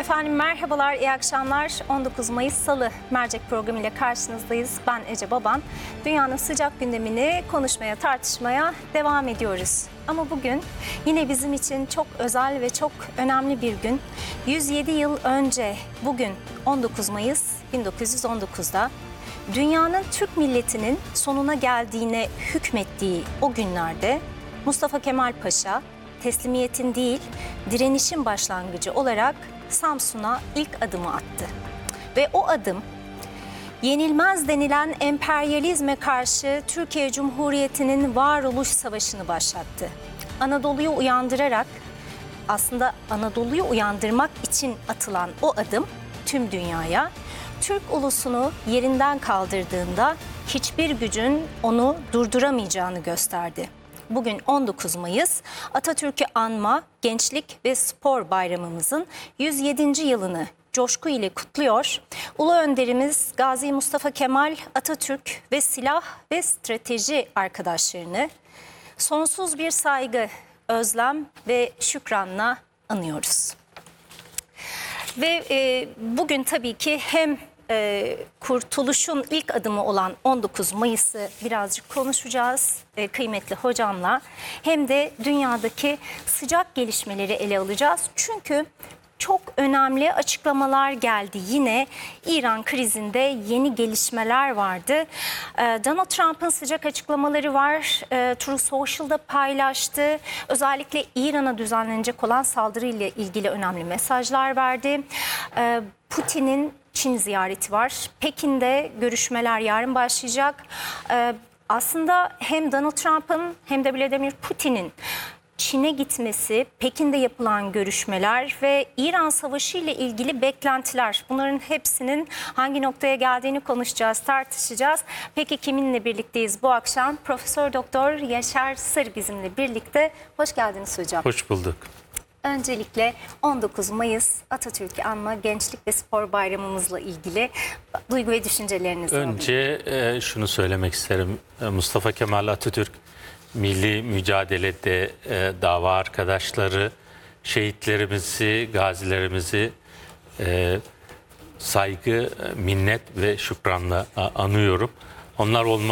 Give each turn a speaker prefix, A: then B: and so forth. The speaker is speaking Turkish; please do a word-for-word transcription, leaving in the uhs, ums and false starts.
A: Efendim merhabalar, iyi akşamlar. on dokuz Mayıs Salı mercek programı ile karşınızdayız. Ben Ece Baban. Dünyanın sıcak gündemini konuşmaya, tartışmaya devam ediyoruz. Ama bugün yine bizim için çok özel ve çok önemli bir gün. yüz yedi yıl önce bugün on dokuz Mayıs bin dokuz yüz on dokuz'da dünyanın Türk milletinin sonuna geldiğine hükmettiği o günlerde Mustafa Kemal Paşa teslimiyetin değil, direnişin başlangıcı olarak Samsun'a ilk adımı attı. Ve o adım yenilmez denilen emperyalizme karşı Türkiye Cumhuriyeti'nin varoluş savaşını başlattı. Anadolu'yu uyandırarak, aslında Anadolu'yu uyandırmak için atılan o adım tüm dünyaya Türk ulusunu yerinden kaldırdığında hiçbir gücün onu durduramayacağını gösterdi. Bugün on dokuz Mayıs, Atatürk'ü anma, gençlik ve spor bayramımızın yüz yedinci yılını coşku ile kutluyor. Ulu önderimiz Gazi Mustafa Kemal Atatürk ve silah ve strateji arkadaşlarını sonsuz bir saygı, özlem ve şükranla anıyoruz. Ve e, bugün tabii ki hem e, kurtuluşun ilk adımı olan on dokuz Mayıs'ı birazcık konuşacağız e, kıymetli hocamla. Hem de dünyadaki sıcak gelişmeleri ele alacağız. Çünkü çok önemli açıklamalar geldi. Yine İran krizinde yeni gelişmeler vardı. Donald Trump'ın sıcak açıklamaları var. Truth Social'da paylaştı. Özellikle İran'a düzenlenecek olan saldırıyla ilgili önemli mesajlar verdi. Putin'in Çin ziyareti var. Pekin'de görüşmeler yarın başlayacak. Aslında hem Donald Trump'ın hem de Vladimir Putin'in Çin'e gitmesi, Pekin'de yapılan görüşmeler ve İran Savaşı ile ilgili beklentiler, bunların hepsinin hangi noktaya geldiğini konuşacağız, tartışacağız. Peki kiminle birlikteyiz bu akşam? Profesör Doktor Yaşar Sır bizimle birlikte. Hoş geldiniz hocam.
B: Hoş bulduk.
A: Öncelikle on dokuz Mayıs Atatürk'ü anma Gençlik ve Spor Bayramımızla ilgili duygu ve düşüncelerinizi alayım.
B: Önce e, şunu söylemek isterim. Mustafa Kemal Atatürk milli mücadelede e, dava arkadaşları, şehitlerimizi, gazilerimizi e, saygı, minnet ve şükranla anıyorum. Onlar olma